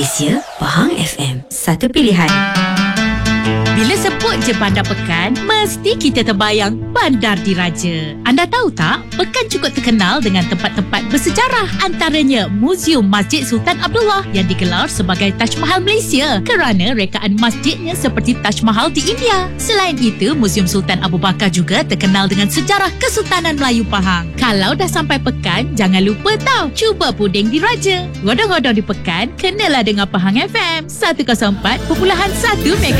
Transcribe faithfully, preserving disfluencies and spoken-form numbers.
Malaysia, Pahang F M, satu pilihan. Bila sebut je Bandar Pekan, mesti kita terbayang Bandar Diraja. Anda tahu tak, Pekan cukup terkenal dengan tempat-tempat bersejarah. Antaranya Muzium Masjid Sultan Abdullah yang digelar sebagai Taj Mahal Malaysia kerana rekaan masjidnya seperti Taj Mahal di India. Selain itu, Muzium Sultan Abu Bakar juga terkenal dengan sejarah Kesultanan Melayu Pahang. Kalau dah sampai Pekan, jangan lupa tau, cuba puding Diraja. Godong-godong di Pekan, kenalah dengan Pahang F M seratus empat perpuluhan satu MHz.